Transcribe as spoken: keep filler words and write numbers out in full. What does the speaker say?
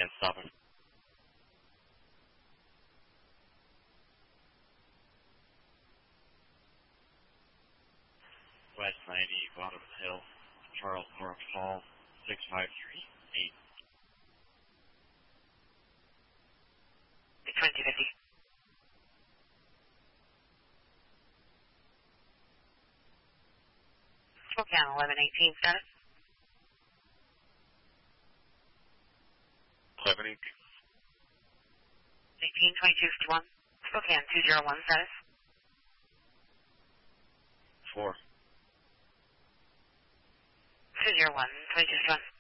and stopping. West ninety, bottom hill, Charles Park Hall, six five three eight. twenty fifty. Spokane eleven eighteen status. eleven eighteen. eighteen twenty-two fifty-one. Spokane two zero one status. four. two zero one twenty-two fifty-one.